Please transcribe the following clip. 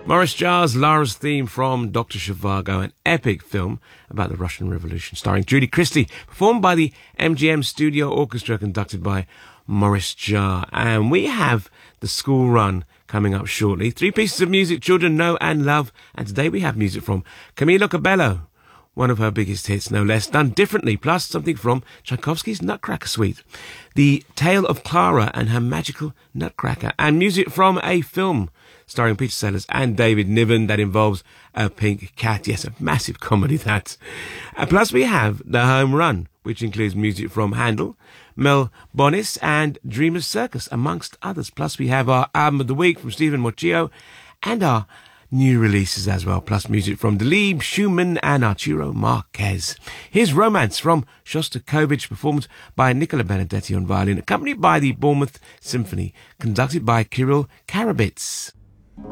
Maurice Jarre's Lara's theme from Dr. Zhivago, an epic film about the Russian Revolution, starring Judy Christie, performed by the MGM Studio Orchestra, conducted by Maurice Jarre. And we have the school run coming up shortly. 3 pieces of music children know and love. And today we have music from Camila Cabello, one of her biggest hits, no less, done differently, plus something from Tchaikovsky's Nutcracker Suite, The Tale of Clara and Her Magical Nutcracker, and music from a film starring Peter Sellers and David Niven that involves a pink cat. Yes, a massive comedy that. Plus we have The Home Run, which includes music from Handel, Mel Bonis and Dreamers Circus, amongst others. Plus we have our album of the week from Stephen Mochio and our new releases as well, plus music from Dalib, Schumann and Arturo Marquez. Here's Romance from Shostakovich, performed by Nicola Benedetti on violin, accompanied by the Bournemouth Symphony, conducted by Kirill Karabits.